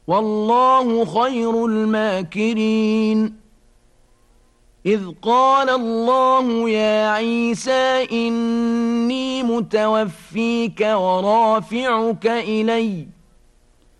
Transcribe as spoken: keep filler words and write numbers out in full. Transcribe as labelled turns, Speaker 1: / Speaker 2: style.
Speaker 1: والله خير الماكرين. إذ قال الله يا عيسى إني متوفيك ورافعك إليّ